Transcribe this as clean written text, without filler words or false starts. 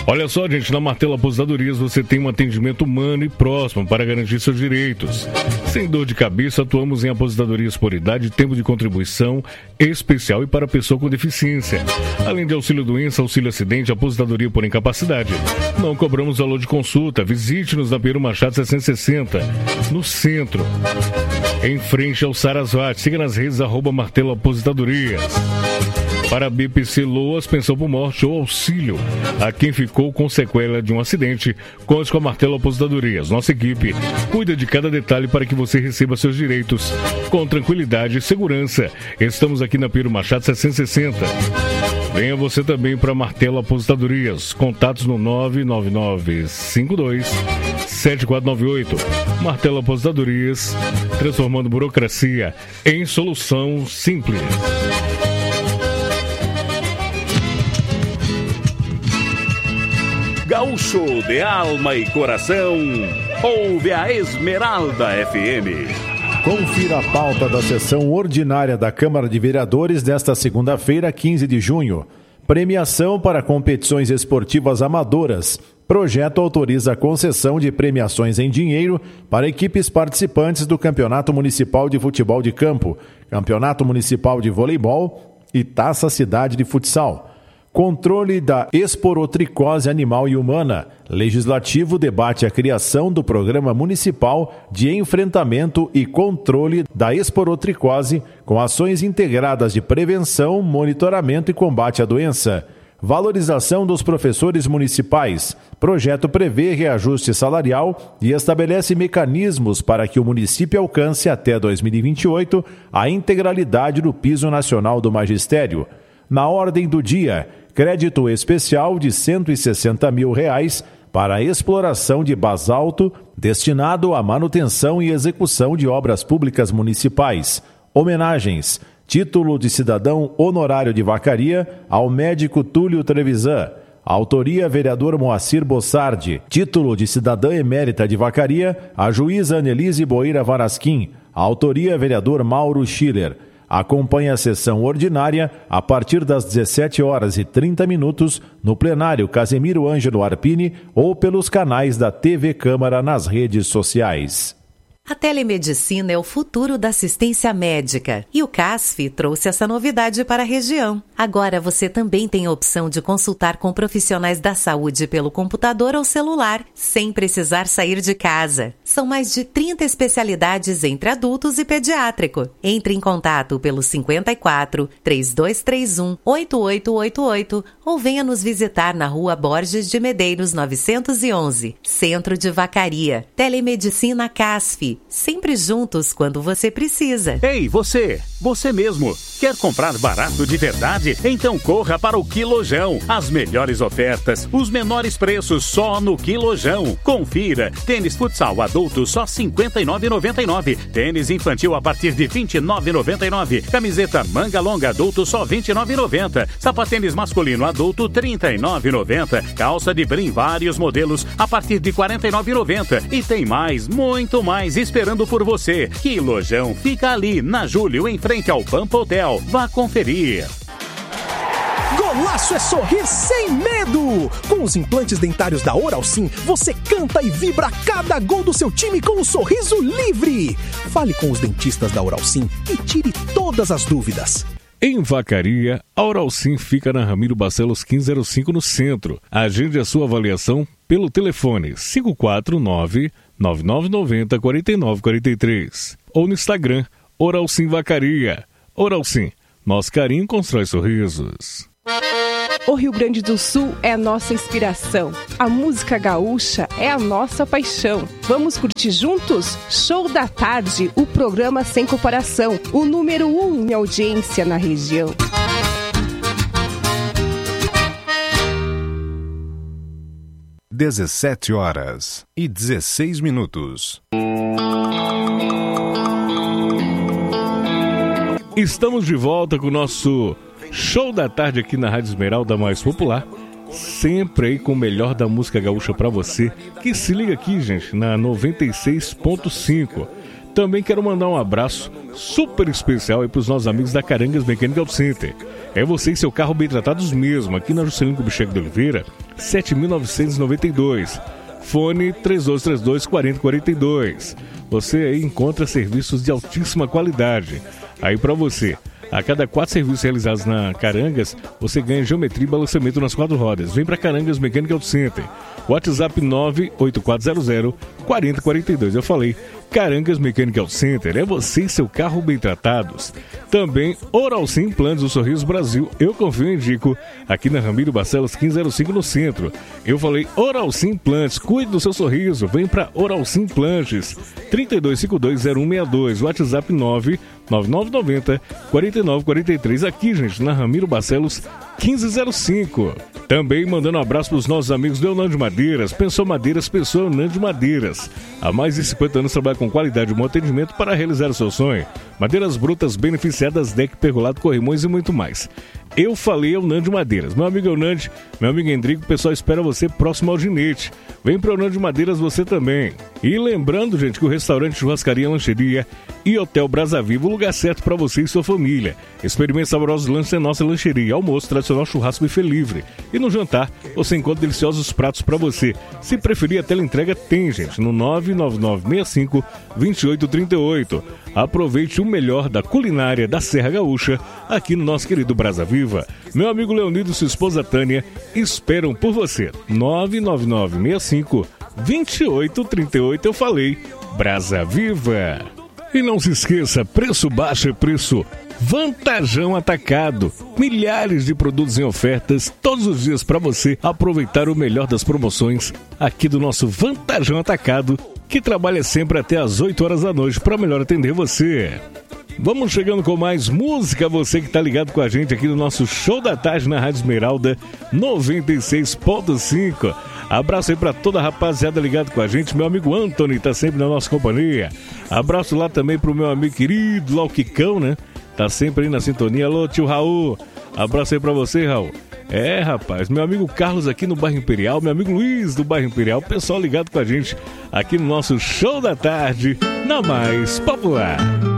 Olha só, gente, na Martelo Aposentadorias você tem um atendimento humano e próximo para garantir seus direitos. Sem dor de cabeça, atuamos em aposentadorias por idade, tempo de contribuição especial e para pessoa com deficiência. Além de auxílio doença, auxílio acidente, aposentadoria por incapacidade. Não cobramos valor de consulta. Visite-nos na Peru Machado 660, no centro, em frente ao Sarasvati. Siga nas redes @Martelo Aposentadorias. Para BPC Loas, pensão por morte ou auxílio a quem ficou com sequela de um acidente, conte com a Martelo Aposentadorias. Nossa equipe cuida de cada detalhe para que você receba seus direitos com tranquilidade e segurança. Estamos aqui na Pedro Machado 760. Venha você também para Martelo Aposentadorias. Contatos no 99952-7498. Martelo Aposentadorias, transformando burocracia em solução simples. Gaúcho de alma e coração, ouve a Esmeralda FM. Confira a pauta da sessão ordinária da Câmara de Vereadores desta segunda-feira, 15 de junho. Premiação para competições esportivas amadoras. Projeto autoriza a concessão de premiações em dinheiro para equipes participantes do Campeonato Municipal de Futebol de Campo, Campeonato Municipal de Voleibol e Taça Cidade de Futsal. Controle da esporotricose animal e humana. Legislativo debate a criação do Programa Municipal de Enfrentamento e Controle da Esporotricose com ações integradas de prevenção, monitoramento e combate à doença. Valorização dos professores municipais. Projeto prevê reajuste salarial e estabelece mecanismos para que o município alcance até 2028 a integralidade do piso nacional do magistério. Na ordem do dia, crédito especial de R$ 160 mil para a exploração de basalto destinado à manutenção e execução de obras públicas municipais. Homenagens. Título de cidadão honorário de Vacaria ao médico Túlio Trevisan. Autoria, vereador Moacir Bossardi. Título de cidadã emérita de Vacaria a juíza Annelise Boeira Varasquim. Autoria, vereador Mauro Schiller. Acompanhe a sessão ordinária a partir das 17h30 no plenário Casemiro Ângelo Arpini ou pelos canais da TV Câmara nas redes sociais. A telemedicina é o futuro da assistência médica e o CASF trouxe essa novidade para a região. Agora você também tem a opção de consultar com profissionais da saúde pelo computador ou celular, sem precisar sair de casa. São mais de 30 especialidades entre adultos e pediátrico. Entre em contato pelo 54 3231 8888 ou venha nos visitar na Rua Borges de Medeiros 911, Centro de Vacaria. Telemedicina CASF. Sempre juntos quando você precisa. Ei, você mesmo, quer comprar barato de verdade? Então corra para o Quilojão. As melhores ofertas, os menores preços só no Quilojão. Confira, tênis futsal adulto só R$ 59,99. Tênis infantil a partir de R$ 29,99. Camiseta manga longa adulto só R$ 29,90. Sapatênis masculino adulto R$ 39,90. Calça de brim vários modelos a partir de R$ 49,90. E tem mais, muito mais esperando por você. Quilojão fica ali na Júlio, em frente ao Pampa Hotel. Vá conferir. Golaço é sorrir sem medo! Com os implantes dentários da Oral Sim, você canta e vibra cada gol do seu time com um sorriso livre! Fale com os dentistas da Oral Sim e tire todas as dúvidas. Em Vacaria, a Oral Sim fica na Ramiro Barcelos 1505 no centro. Agende a sua avaliação pelo telefone 549-9990-4943 ou no Instagram Oral Sim Vacaria. Oral Sim, nosso carinho constrói sorrisos. O Rio Grande do Sul é a nossa inspiração. A música gaúcha é a nossa paixão. Vamos curtir juntos? Show da Tarde, o programa sem comparação, o número 1 em audiência na região. Às 17h16. Estamos de volta com o nosso Show da Tarde aqui na Rádio Esmeralda mais popular. Sempre aí com o melhor da música gaúcha pra você, que se liga aqui, gente, na 96.5. Também quero mandar um abraço super especial aí pros nossos amigos da Carangas Mechanical Center. É você e seu carro bem tratados mesmo, aqui na Juscelino Kubitschek de Oliveira, 7.992. Fone 3232-4042. Você aí encontra serviços de altíssima qualidade. Aí para você, a cada 4 serviços realizados na Carangas, você ganha geometria e balanceamento nas 4 rodas. Vem para Carangas Mechanical Center. WhatsApp 98400-4042. Eu falei, Carangas Mechanical Center, é você e seu carro bem tratados. Também Oral Sim Implantes do Sorriso Brasil, eu confio e indico, aqui na Ramiro Barcelos 1505 no centro. Eu falei, Oral Sim Implantes, cuide do seu sorriso, vem para Oral Sim Implantes, 32520162, WhatsApp 99990-4943, aqui, gente, na Ramiro Barcelos 1505. Também mandando um abraço para os nossos amigos do Eunã de Madeiras. Pensou Madeiras, pensou Eunã de Madeiras. Há mais de 50 anos trabalha com qualidade e bom atendimento para realizar o seu sonho. Madeiras brutas, beneficiadas, deck, pergolado, corrimões e muito mais. Eu falei Eunã de Madeiras. Meu amigo Eunande, meu amigo Endrico, o pessoal espera você próximo ao Ginete. Vem para Eunã de Madeiras você também. E lembrando, gente, que o restaurante, churrascaria, lancheria e Hotel Brasa Viva, o lugar certo para você e sua família. Experimente saborosos lanches em nossa lancheria, almoço, tradicional churrasco buffet livre. E no jantar, você encontra deliciosos pratos para você. Se preferir, a teleentrega tem, gente, no 99965-2838. Aproveite o melhor da culinária da Serra Gaúcha aqui no nosso querido Brasa Viva. Meu amigo Leonido e sua esposa Tânia esperam por você. 99965-2838. Eu falei, Brasa Viva. E não se esqueça, preço baixo é preço Vantajão Atacado. Milhares de produtos em ofertas todos os dias para você aproveitar o melhor das promoções aqui do nosso Vantajão Atacado, que trabalha sempre até às 8 horas da noite para melhor atender você. Vamos chegando com mais música, você que está ligado com a gente aqui no nosso Show da Tarde na Rádio Esmeralda 96.5. Abraço aí para toda a rapaziada ligado com a gente. Meu amigo Anthony tá sempre na nossa companhia. Abraço lá também pro meu amigo querido, lá o Quicão, né? Tá sempre aí na sintonia. Alô, tio Raul. Abraço aí pra você, Raul. É, rapaz, meu amigo Carlos aqui no Bairro Imperial, meu amigo Luiz do Bairro Imperial, pessoal ligado com a gente aqui no nosso Show da Tarde, na Mais Popular.